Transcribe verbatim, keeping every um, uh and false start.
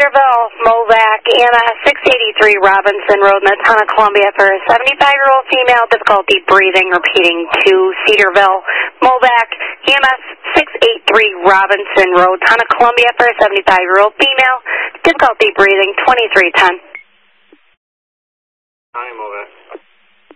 Cedarville, Movac, E M S six eighty-three Robinson Road in the town of Columbia for a seventy-five-year-old female, difficulty breathing, repeating to Cedarville, Movac, E M S six eighty-three Robinson Road, town of Columbia for a seventy-five-year-old female, difficulty breathing, twenty-three ten. Hi, Movac.